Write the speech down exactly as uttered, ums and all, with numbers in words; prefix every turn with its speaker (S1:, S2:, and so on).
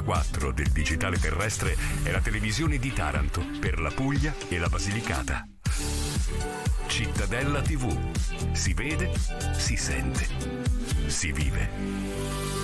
S1: novantaquattro del digitale terrestre è la televisione di Taranto per la Puglia e la Basilicata. Cittadella tivù. Si vede, si sente, si vive.